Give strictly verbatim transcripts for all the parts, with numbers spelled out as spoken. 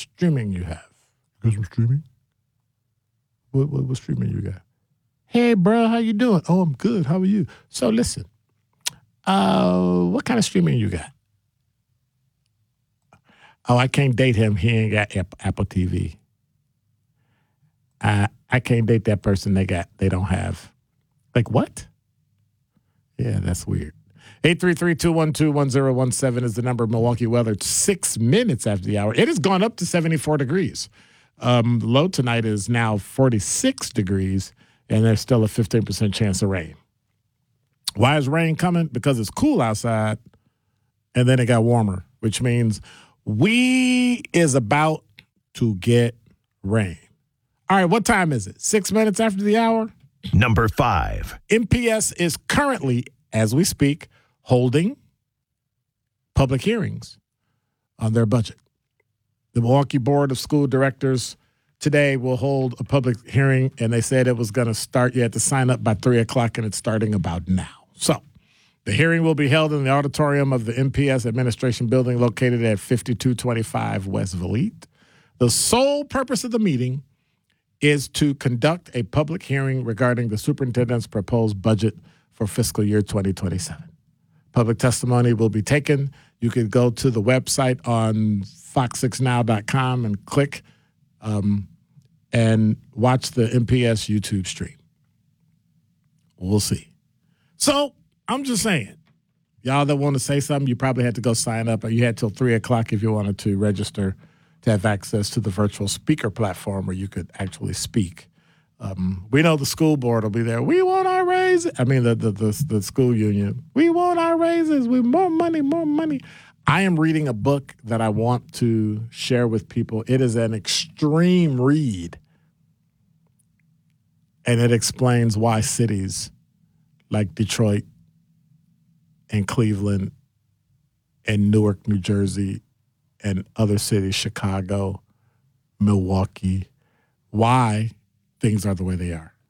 streaming you have. You got some streaming? What, what, what streaming you got? Hey, bro, how you doing? Oh, I'm good. How are you? So listen, uh, what kind of streaming you got? Oh, I can't date him. He ain't got Apple T V. I I can't date that person. They got they don't have. Like what? Yeah, that's weird. eight three three, two one two, one zero one seven is the number of Milwaukee weather. Six minutes after the hour. It has gone up to seventy-four degrees. Um, low tonight is now forty-six degrees, and there's still a fifteen percent chance of rain. Why is rain coming? Because it's cool outside, and then it got warmer, which means we is about to get rain. All right, what time is it? Six minutes after the hour? Number five. M P S is currently, as we speak, holding public hearings on their budget. The Milwaukee Board of School Directors today will hold a public hearing, and they said it was going to start. You had to sign up by three o'clock, and it's starting about now. So the hearing will be held in the auditorium of the M P S Administration Building located at fifty-two twenty-five West Valete. The sole purpose of the meeting is to conduct a public hearing regarding the superintendent's proposed budget for fiscal year twenty twenty-seven. Public testimony will be taken. You can go to the website on fox six now dot com and click um, and watch the M P S YouTube stream. We'll see. So I'm just saying, y'all that want to say something, you probably had to go sign up. Or you had till three o'clock if you wanted to register to have access to the virtual speaker platform where you could actually speak. Um, we know the school board will be there. We want our raises. I mean, the, the the the school union. We want our raises. We more money, more money. I am reading a book that I want to share with people. It is an extreme read, and it explains why cities like Detroit and Cleveland and Newark, New Jersey, and other cities, Chicago, Milwaukee, why things are the way they are.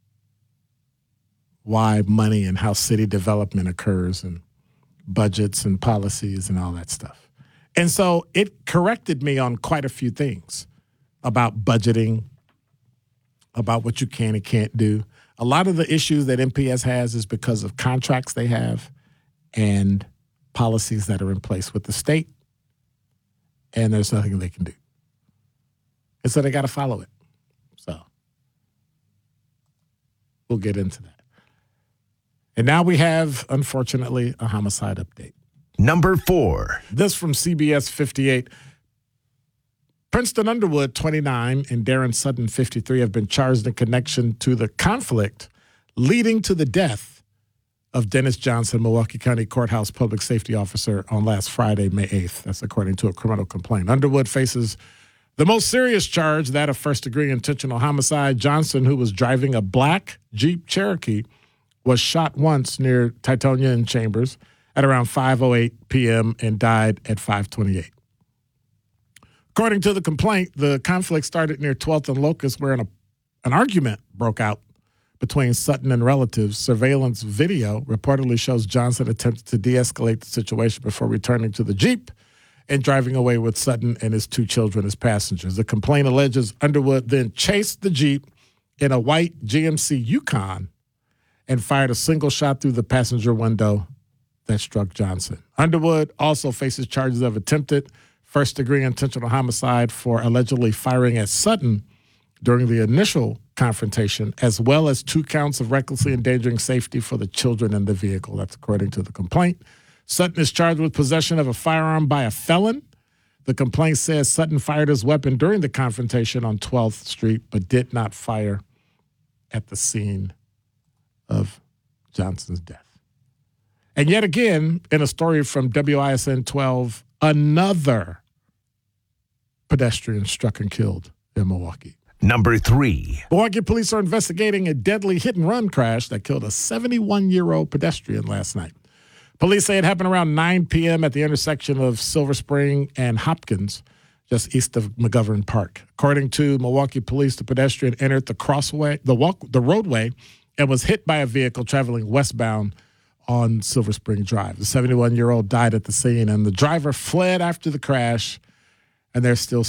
Why money and how city development occurs and budgets and policies and all that stuff. And so it corrected me on quite a few things about budgeting, about what you can and can't do. A lot of the issues that M P S has is because of contracts they have and policies that are in place with the state, and there's nothing they can do. And so they got to follow it. So we'll get into that. And now we have, unfortunately, a homicide update. Number four. This from C B S fifty-eight. Princeton Underwood, twenty-nine, and Darren Sutton, fifty-three, have been charged in connection to the conflict leading to the death of Dennis Johnson, Milwaukee County Courthouse public safety officer, on last Friday, May eighth. That's according to a criminal complaint. Underwood faces the most serious charge, that of first-degree intentional homicide. Johnson, who was driving a black Jeep Cherokee, was shot once near Titonia and Chambers at around five oh eight p.m. and died at five twenty-eight. According to the complaint, the conflict started near twelfth and Locust, where an, an argument broke out between Sutton and relatives. Surveillance video reportedly shows Johnson attempted to de-escalate the situation before returning to the Jeep and driving away with Sutton and his two children as passengers. The complaint alleges Underwood then chased the Jeep in a white G M C Yukon and fired a single shot through the passenger window that struck Johnson. Underwood also faces charges of attempted first-degree intentional homicide for allegedly firing at Sutton during the initial confrontation, as well as two counts of recklessly endangering safety for the children in the vehicle. That's according to the complaint. Sutton is charged with possession of a firearm by a felon. The complaint says Sutton fired his weapon during the confrontation on twelfth Street, but did not fire at the scene of Johnson's death. And yet again, in a story from W I S N twelve, another pedestrian struck and killed in Milwaukee. Number three. Milwaukee police are investigating a deadly hit-and-run crash that killed a seventy-one-year-old pedestrian last night. Police say it happened around nine p.m. at the intersection of Silver Spring and Hopkins, just east of McGovern Park. According to Milwaukee police, the pedestrian entered the crossway, the walk, the roadway, and was hit by a vehicle traveling westbound on Silver Spring Drive. The seventy-one-year-old died at the scene, and the driver fled after the crash, and they're still